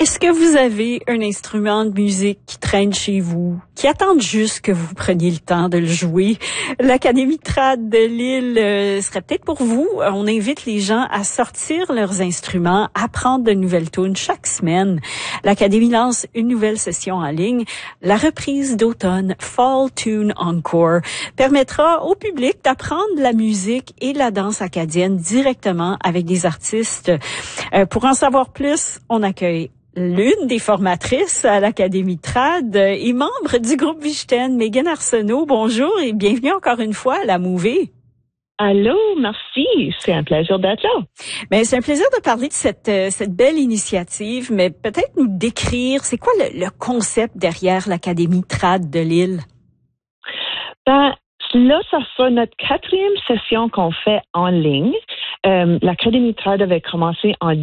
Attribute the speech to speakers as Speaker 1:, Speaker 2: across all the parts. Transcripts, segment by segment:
Speaker 1: Est-ce que vous avez un instrument de musique qui traîne chez vous, qui attend juste que vous preniez le temps de le jouer? L'Académie trad de Lille serait peut-être pour vous. On invite les gens à sortir leurs instruments, apprendre de nouvelles tunes chaque semaine. L'Académie lance une nouvelle session en ligne. La reprise d'automne Fall Tune Encore permettra au public d'apprendre la musique et la danse acadienne directement avec des artistes. Pour en savoir plus, on accueille l'une des formatrices à l'Académie trad et membre du groupe Vichten, Megan Arsenault. Bonjour et bienvenue encore une fois à la Mouvée.
Speaker 2: Allô, merci. C'est un plaisir d'être là.
Speaker 1: Ben, c'est un plaisir de parler de cette belle initiative, mais peut-être nous décrire, c'est quoi le concept derrière l'Académie trad de Lille?
Speaker 2: Ben, là, ça sera notre 4e session qu'on fait en ligne. L'Académie trad avait commencé en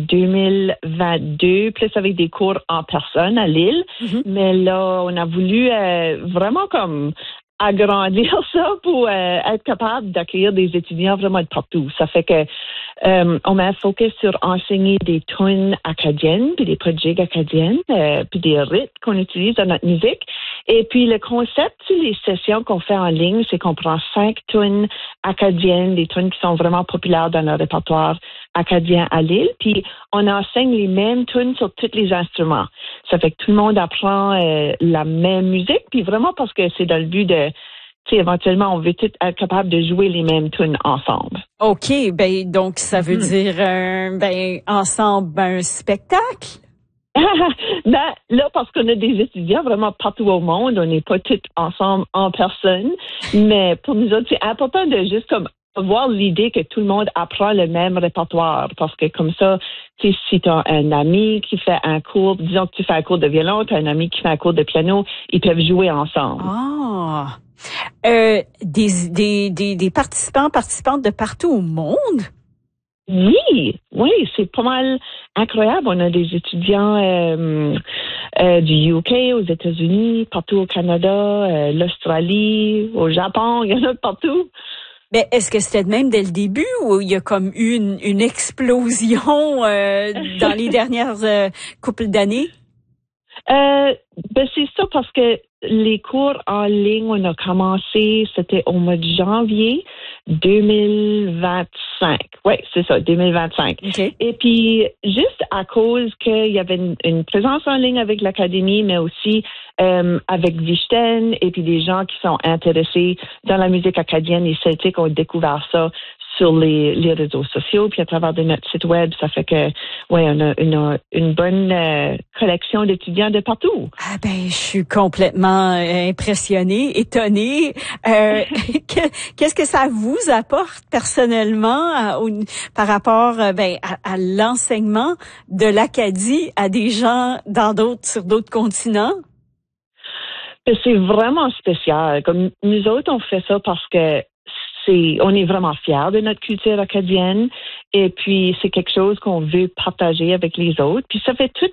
Speaker 2: 2022, plus avec des cours en personne à Lille. Mm-hmm. Mais là, on a voulu vraiment comme agrandir ça pour être capable d'accueillir des étudiants vraiment de partout. Ça fait que on m'a focus sur enseigner des tunes acadiennes, puis des pratiques acadiennes, puis des rythmes qu'on utilise dans notre musique. Et puis le concept sur les sessions qu'on fait en ligne, c'est qu'on prend 5 tunes acadiennes, des tunes qui sont vraiment populaires dans le répertoire acadien à Lille, puis on enseigne les mêmes tunes sur tous les instruments. Ça fait que tout le monde apprend la même musique, puis vraiment parce que c'est dans le but de, tu sais, éventuellement, on veut tous être capable de jouer les mêmes tunes ensemble.
Speaker 1: OK, ben donc ça veut dire ensemble un spectacle?
Speaker 2: Ben, là, parce qu'on a des étudiants vraiment partout au monde, on n'est pas tous ensemble en personne, mais pour nous autres, c'est important de juste comme voir l'idée que tout le monde apprend le même répertoire, parce que comme ça, tu sais, si tu as un ami qui fait un cours, disons que tu fais un cours de violon, tu as un ami qui fait un cours de piano, ils peuvent jouer ensemble.
Speaker 1: Ah! Des participantes de partout au monde?
Speaker 2: Oui, c'est pas mal incroyable. On a des étudiants du UK, aux États-Unis, partout au Canada, l'Australie, au Japon, il y en a partout.
Speaker 1: Mais est-ce que c'était de même dès le début ou il y a comme eu une explosion dans les dernières couples d'années?
Speaker 2: Ben c'est ça parce que les cours en ligne, on a commencé, c'était au mois de janvier 2025. Oui, c'est ça, 2025.
Speaker 1: Okay.
Speaker 2: Et puis, juste à cause qu'il y avait une présence en ligne avec l'Académie, mais aussi avec Vichten et puis des gens qui sont intéressés dans la musique acadienne et celtique ont découvert ça sur les réseaux sociaux, puis à travers de notre site web, ça fait que, ouais, on a une bonne collection d'étudiants de partout.
Speaker 1: Ah ben, je suis complètement impressionnée, étonnée. Qu'est-ce que ça vous apporte personnellement par rapport à l'enseignement de l'Acadie à des gens sur d'autres continents?
Speaker 2: C'est vraiment spécial. Comme nous autres, on fait ça parce que on est vraiment fiers de notre culture acadienne et puis c'est quelque chose qu'on veut partager avec les autres. Puis ça fait tous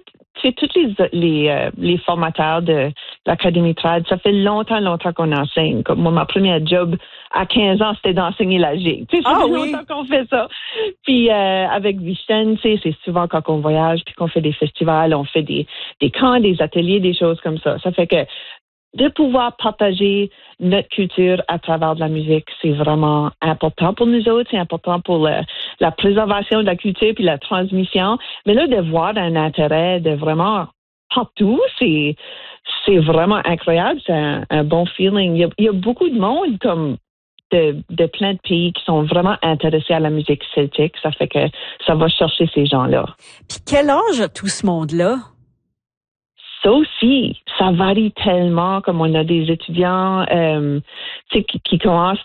Speaker 2: les formateurs de l'Académie trad, ça fait longtemps qu'on enseigne. Comme moi, ma première job à 15 ans, c'était d'enseigner la gigue. Tu sais, ça fait longtemps qu'on fait ça. Puis avec Vichten, tu sais, c'est souvent quand on voyage puis qu'on fait des festivals, on fait des camps, des ateliers, des choses comme ça. Ça fait que de pouvoir partager notre culture à travers de la musique, c'est vraiment important pour nous autres. C'est important pour la préservation de la culture puis la transmission. Mais là, de voir un intérêt de vraiment partout, c'est vraiment incroyable. C'est un bon feeling. Il y a beaucoup de monde comme de plein de pays qui sont vraiment intéressés à la musique celtique. Ça fait que ça va chercher ces gens-là.
Speaker 1: Puis quel âge a tout ce monde-là?
Speaker 2: Ça aussi, ça varie tellement, comme on a des étudiants qui commencent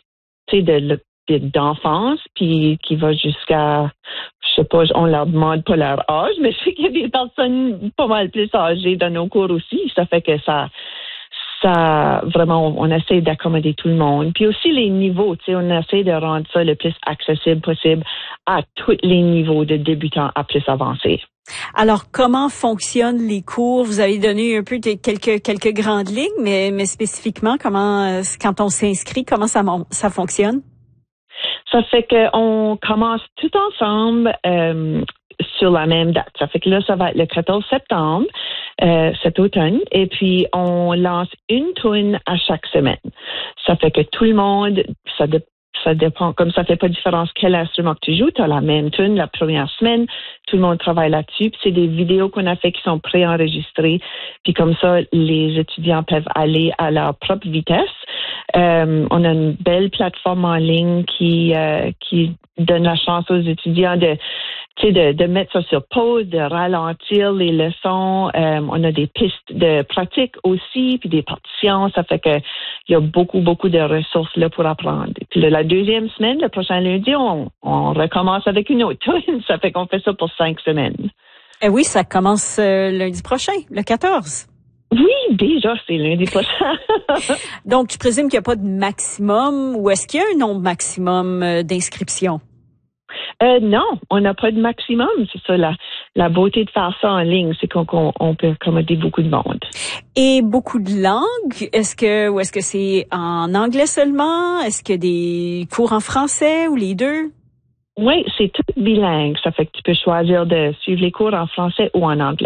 Speaker 2: d'enfance, puis qui va jusqu'à, je sais pas, on leur demande pas leur âge, mais je sais qu'il y a des personnes pas mal plus âgées dans nos cours aussi. Ça fait que ça vraiment, on essaie d'accommoder tout le monde. Puis aussi les niveaux, on essaie de rendre ça le plus accessible possible à tous les niveaux, de débutants à plus avancés.
Speaker 1: Alors, comment fonctionnent les cours? Vous avez donné un peu quelques grandes lignes, mais spécifiquement, comment, quand on s'inscrit, comment ça fonctionne?
Speaker 2: Ça fait qu'on commence tout ensemble sur la même date. Ça fait que là, ça va être le 14 septembre, cet automne, et puis on lance une tune à chaque semaine. Ça fait que tout le monde, ça dépend, comme ça fait pas de différence quel instrument que tu joues, tu as la même tune la première semaine, tout le monde travaille là-dessus, puis c'est des vidéos qu'on a fait qui sont préenregistrées, puis comme ça, les étudiants peuvent aller à leur propre vitesse. On a une belle plateforme en ligne qui donne la chance aux étudiants de mettre ça sur pause, de ralentir les leçons. On a des pistes de pratique aussi, puis des partitions. Ça fait que il y a beaucoup de ressources là pour apprendre. Puis la deuxième semaine, le prochain lundi, on recommence avec une autre tune. Ça fait qu'on fait ça pour 5 semaines.
Speaker 1: Oui, ça commence lundi prochain, le 14.
Speaker 2: Oui, déjà, c'est lundi prochain.
Speaker 1: Donc, je présume qu'il n'y a pas de maximum, ou est-ce qu'il y a un nombre maximum d'inscriptions?
Speaker 2: Non, on n'a pas de maximum. C'est ça, la beauté de faire ça en ligne, c'est qu'on peut accommoder beaucoup de monde.
Speaker 1: Et beaucoup de langues? Ou est-ce que c'est en anglais seulement? Est-ce qu'il y a des cours en français ou les deux?
Speaker 2: Oui, c'est tout bilingue. Ça fait que tu peux choisir de suivre les cours en français ou en anglais.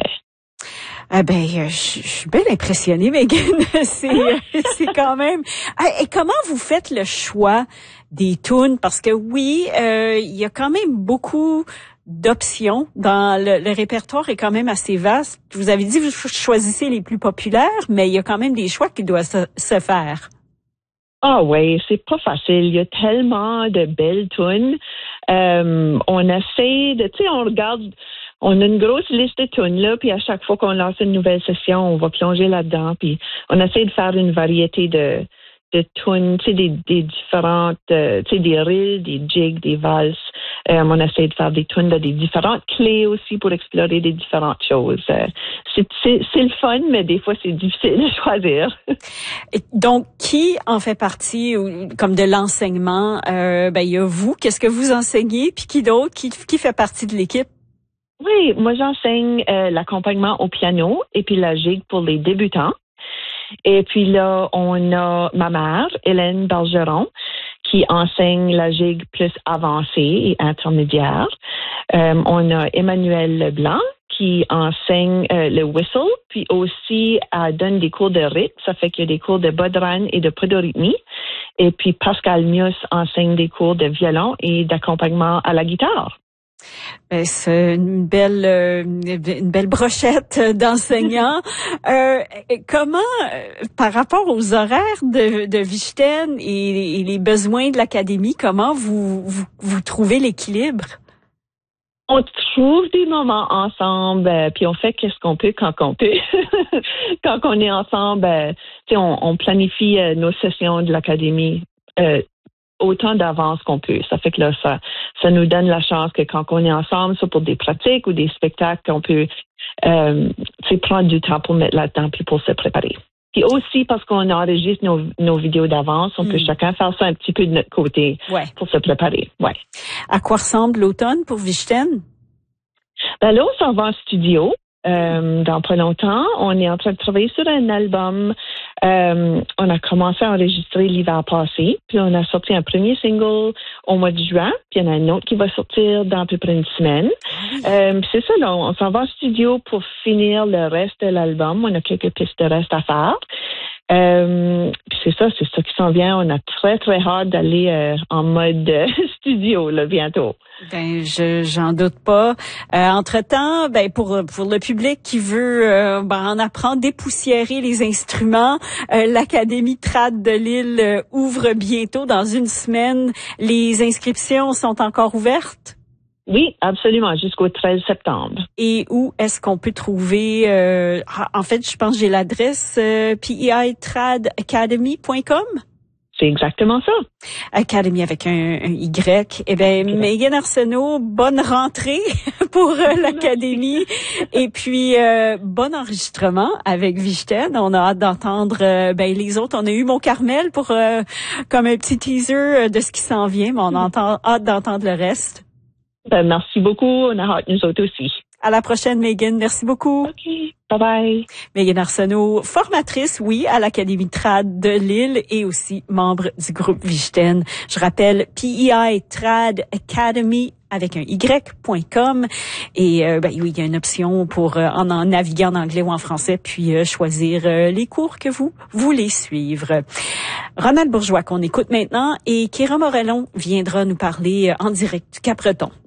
Speaker 1: Je suis bien impressionnée, Megan. C'est quand même. Et comment vous faites le choix des tunes? Parce que oui, il y a quand même beaucoup d'options dans le répertoire est quand même assez vaste. Vous avez dit que vous choisissez les plus populaires, mais il y a quand même des choix qui doivent se faire.
Speaker 2: Ah oui, c'est pas facile. Il y a tellement de belles tunes. On essaie de, on regarde. On a une grosse liste de tunes là, puis à chaque fois qu'on lance une nouvelle session, on va plonger là-dedans, puis on essaie de faire une variété de tunes, des différentes, des reels, des jigs, des valses. On essaie de faire des tunes de des différentes clés aussi pour explorer des différentes choses. C'est le fun, mais des fois c'est difficile de choisir.
Speaker 1: Et donc, qui en fait partie, comme de l'enseignement? Il y a vous. Qu'est-ce que vous enseignez, puis qui d'autre, qui fait partie de l'équipe?
Speaker 2: Oui, moi j'enseigne l'accompagnement au piano et puis la gigue pour les débutants. Et puis là, on a ma mère, Hélène Bergeron, qui enseigne la gigue plus avancée et intermédiaire. On a Emmanuel Leblanc, qui enseigne le whistle, puis aussi donne des cours de rythme. Ça fait qu'il y a des cours de bodhrán et de podorythmie. Et puis Pascal Mius enseigne des cours de violon et d'accompagnement à la guitare.
Speaker 1: C'est une belle brochette d'enseignants. Comment, par rapport aux horaires de Wichten et les besoins de l'académie, comment vous trouvez l'équilibre?
Speaker 2: On trouve des moments ensemble, puis on fait qu'est-ce qu'on peut quand on peut. Quand on est ensemble, on planifie nos sessions de l'académie autant d'avance qu'on peut. Ça fait que là, ça nous donne la chance que quand on est ensemble, soit pour des pratiques ou des spectacles, qu'on peut prendre du temps pour mettre là-dedans puis pour se préparer. Puis aussi, parce qu'on enregistre nos vidéos d'avance, on peut chacun faire ça un petit peu de notre côté pour se préparer. Ouais.
Speaker 1: À quoi ressemble l'automne pour Wichten?
Speaker 2: Ben là, on s'en va en studio dans pas longtemps. On est en train de travailler sur un album. On a commencé à enregistrer l'hiver passé, puis on a sorti un premier single au mois de juin, puis il y en a un autre qui va sortir dans à peu près une semaine. C'est ça, là, on s'en va en studio pour finir le reste de l'album. On a quelques pistes de reste à faire. Puis c'est ça qui s'en vient. On a très, très hâte d'aller en mode studio là, bientôt.
Speaker 1: J'en doute pas. Entre-temps, pour le public qui veut en apprendre, dépoussiérer les instruments, l'Académie trad de Lille ouvre bientôt dans une semaine. Les inscriptions sont encore ouvertes?
Speaker 2: Oui, absolument, jusqu'au 13 septembre.
Speaker 1: Et où est-ce qu'on peut trouver en fait, je pense que j'ai l'adresse peitradacademy.com?
Speaker 2: C'est exactement ça.
Speaker 1: Academy avec un Y. Eh bien, Megan Arsenault, bonne rentrée pour l'Académie. Et puis, bon enregistrement avec Wichten. On a hâte d'entendre les autres. On a eu Mon Carmel pour comme un petit teaser de ce qui s'en vient, mais on a hâte d'entendre le reste.
Speaker 2: Merci beaucoup. On a hâte, nous autres aussi.
Speaker 1: À la prochaine, Megan. Merci beaucoup.
Speaker 2: OK. Bye-bye.
Speaker 1: Megan Arsenault, formatrice, oui, à l'Académie trad de Lille et aussi membre du groupe Wichten. Je rappelle, PEI Trad Academy avec un y.com et oui, il y a une option pour en naviguer en anglais ou en français puis choisir les cours que vous voulez suivre. Ronald Bourgeois qu'on écoute maintenant et Kira Morellon viendra nous parler en direct du Cap-Breton.